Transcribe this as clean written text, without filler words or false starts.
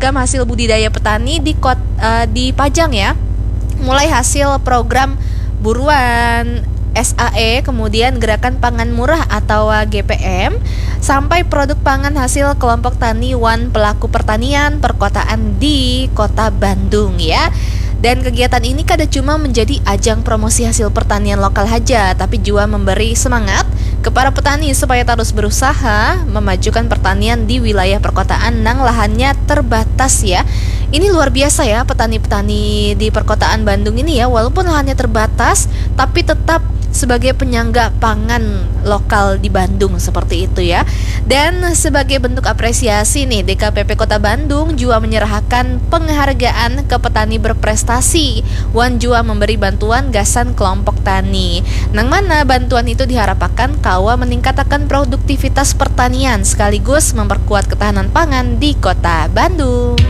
beragam hasil budidaya petani dipajang ya. Mulai hasil program buruan SAE, kemudian Gerakan Pangan Murah atau GPM, sampai produk pangan hasil kelompok tani Wan Pelaku Pertanian Perkotaan di Kota Bandung ya. Dan kegiatan ini kada cuma menjadi ajang promosi hasil pertanian lokal saja, tapi juga memberi semangat kepada petani supaya terus berusaha memajukan pertanian di wilayah perkotaan nang lahannya terbatas ya. Ini luar biasa ya, petani-petani di perkotaan Bandung ini ya, walaupun lahannya terbatas tapi tetap sebagai penyangga pangan lokal di Bandung seperti itu ya. Dan sebagai bentuk apresiasi nih, DKPP Kota Bandung juga menyerahkan penghargaan ke petani berprestasi. Wan juga memberi bantuan gasan kelompok tani, nang mana bantuan itu diharapkan kawa meningkatkan produktivitas pertanian sekaligus memperkuat ketahanan pangan di Kota Bandung.